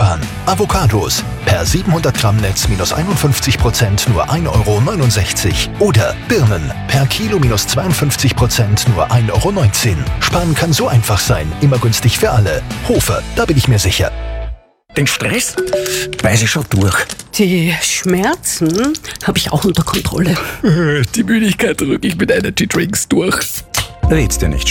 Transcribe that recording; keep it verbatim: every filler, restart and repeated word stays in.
sparen. Avocados per siebenhundert Gramm Netz minus einundfünfzig Prozent nur ein Euro neunundsechzig. Oder Birnen per Kilo minus zweiundfünfzig Prozent nur ein Euro neunzehn. Sparen kann so einfach sein, immer günstig für alle. Hofer, da bin ich mir sicher. Den Stress weiß ich schon durch. Die Schmerzen habe ich auch unter Kontrolle. Die Müdigkeit drücke ich mit Energy Drinks durch. Red's dir nicht